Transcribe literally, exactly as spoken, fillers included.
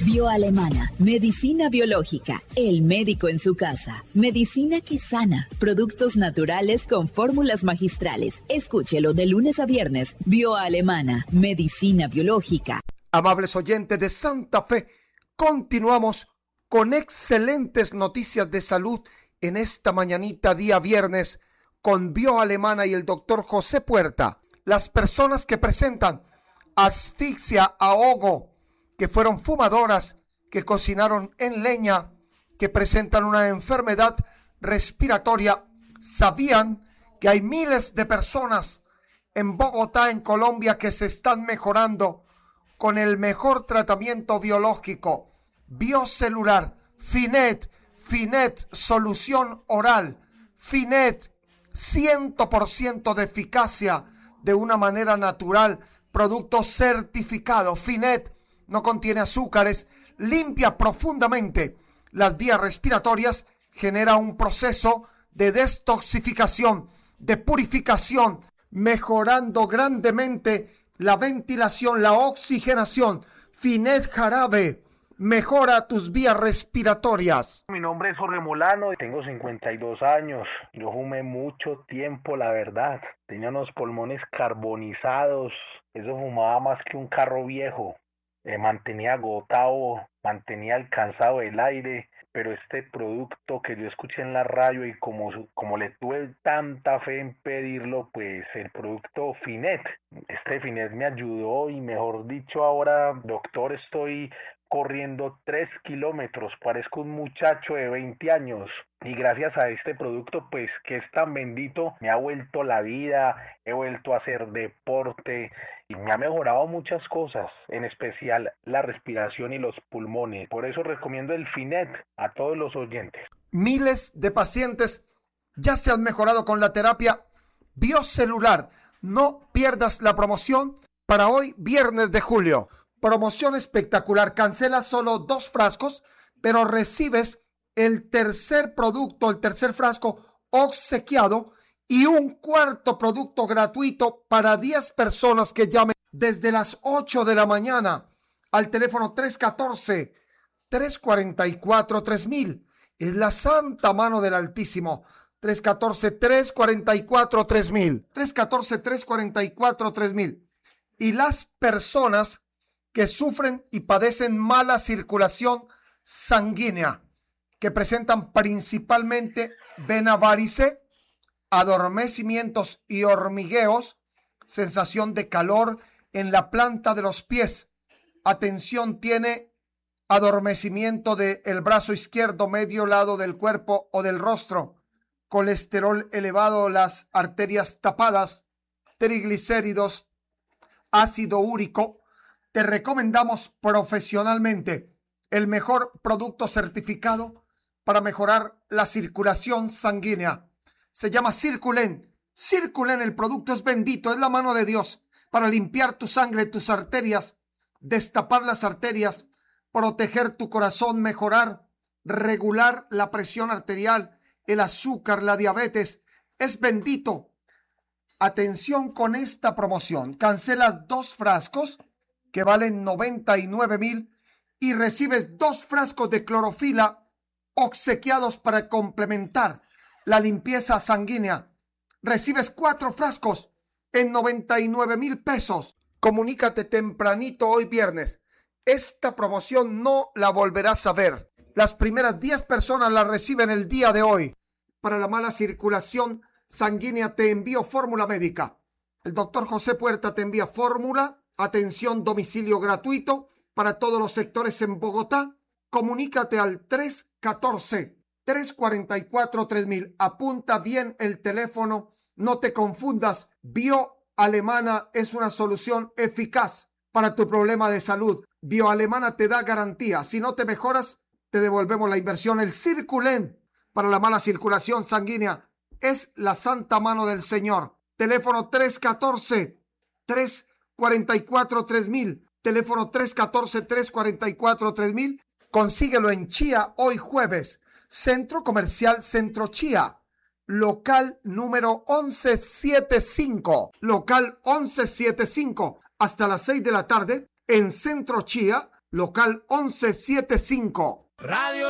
Bioalemana, medicina biológica, el médico en su casa, medicina que sana, productos naturales con fórmulas magistrales. Escúchelo de lunes a viernes. Bioalemana, medicina biológica. Amables oyentes de Santa Fe, continuamos con excelentes noticias de salud en esta mañanita día viernes con Bioalemana y el doctor José Puerta. Las personas que presentan asfixia, ahogo, que fueron fumadoras, que cocinaron en leña, que presentan una enfermedad respiratoria, sabían que hay miles de personas en Bogotá, en Colombia, que se están mejorando con el mejor tratamiento biológico, biocelular, Finet, Finet, solución oral, Finet, cien por ciento de eficacia de una manera natural, producto certificado, Finet, no contiene azúcares, limpia profundamente las vías respiratorias, genera un proceso de detoxificación, de purificación, mejorando grandemente la ventilación, la oxigenación. Finet Jarabe mejora tus vías respiratorias. Mi nombre es Jorge Molano, tengo cincuenta y dos años. Yo fumé mucho tiempo, la verdad. Tenía unos pulmones carbonizados. Eso fumaba más que un carro viejo. Eh, mantenía agotado, mantenía alcanzado el aire, pero este producto que yo escuché en la radio y como, como le tuve tanta fe en pedirlo, pues el producto Finet, este Finet me ayudó y mejor dicho ahora, doctor, estoy corriendo tres kilómetros, parezco un muchacho de veinte años y gracias a este producto pues que es tan bendito me ha vuelto la vida, he vuelto a hacer deporte y me ha mejorado muchas cosas, en especial la respiración y los pulmones. Por eso recomiendo el Finet a todos los oyentes. Miles de pacientes ya se han mejorado con la terapia biocelular. No pierdas la promoción para hoy, viernes de julio. Promoción espectacular. Cancelas solo dos frascos, pero recibes el tercer producto, el tercer frasco obsequiado y un cuarto producto gratuito para diez personas que llamen desde las ocho de la mañana al teléfono tres uno cuatro, tres cuatro cuatro, tres mil. Es la santa mano del Altísimo. tres uno cuatro, tres cuatro cuatro, tres mil. tres uno cuatro, tres cuatro cuatro, tres mil. Y las personas que sufren y padecen mala circulación sanguínea, que presentan principalmente vena varice, adormecimientos y hormigueos, sensación de calor en la planta de los pies. Atención, tiene adormecimiento del brazo izquierdo, medio lado del cuerpo o del rostro, colesterol elevado, las arterias tapadas, triglicéridos, ácido úrico. Te recomendamos profesionalmente el mejor producto certificado para mejorar la circulación sanguínea. Se llama Circulen. Circulen, el producto es bendito, es la mano de Dios para limpiar tu sangre, tus arterias, destapar las arterias, proteger tu corazón, mejorar, regular la presión arterial, el azúcar, la diabetes. Es bendito. Atención con esta promoción. Cancelas dos frascos que valen noventa y nueve mil y recibes dos frascos de clorofila obsequiados para complementar la limpieza sanguínea. Recibes cuatro frascos en noventa y nueve mil pesos. Comunícate tempranito hoy viernes. Esta promoción no la volverás a ver. Las primeras diez personas la reciben el día de hoy. Para la mala circulación sanguínea te envío fórmula médica. El doctor José Puerta te envía fórmula. Atención, domicilio gratuito para todos los sectores en Bogotá. Comunícate al tres uno cuatro, tres cuatro cuatro, tres mil. Apunta bien el teléfono, no te confundas. Bioalemana es una solución eficaz para tu problema de salud. Bioalemana te da garantía. Si no te mejoras, te devolvemos la inversión. El Circulen para la mala circulación sanguínea es la santa mano del Señor. Teléfono tres uno cuatro, tres cuatro cuatro, tres mil. Teléfono tres uno cuatro, tres cuatro cuatro, tres mil. Consíguelo en Chía hoy jueves. Centro Comercial Centro Chía. Local número once setenta y cinco. Local once setenta y cinco. Hasta las seis de la tarde en Centro Chía. local once setenta y cinco. Radio